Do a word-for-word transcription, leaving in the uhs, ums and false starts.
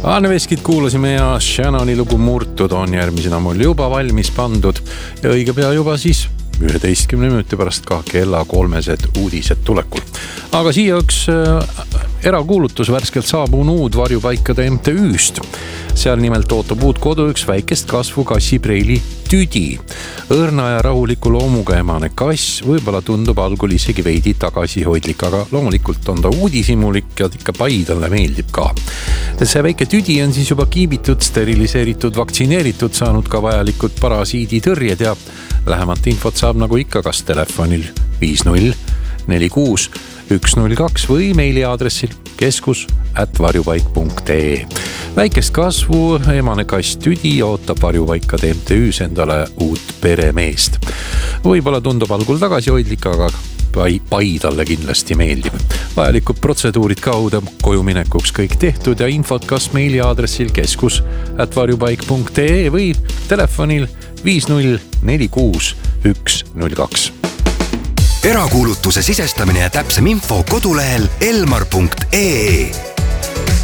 Anne Veskit kuulasime ja Shannoni lugu Murtud on järgmisena mul juba valmis pandud ja õige pea juba siis üheteistkümne minuti pärast ka kella kolmesed uudised tulekul. Aga siia üks erakuulutus värskelt saabunud varjupaikade M T Üst. Seal nimelt ootab uut kodu üks väikest kasvu kassipreili Tüdi. Õrna ja rahuliku loomuga emane kass võib-olla tundub algul isegi veidi tagasihoidlik, aga loomulikult on ta uudishimulik ja ikka pai talle meeldib ka. See väike Tüdi on siis juba kiibitud, steriliseeritud, vaktsineeritud, saanud ka vajalikud parasiiditõrjed ja lähemat infot saab nagu ikka kas telefonil viis null neli kuus üks null kaks või meiliaadressil keskus at varjupaik punkt ee. Väikest kasvu emane kass Tüdi ootab varjupaikade M T Üs endale uut peremeest. Võib-olla tundub algul tagasihoidlik, aga pai, pai talle kindlasti meeldib. Vajalikud protseduurid kauda koju minekuks kõik tehtud ja infot kas meiliaadressil keskus at varjupaik punkt ee või telefonil viis null neli kuus üks null kaks. Erakuulutuse sisestamine ja täpsem info kodulehel elmar punkt ee.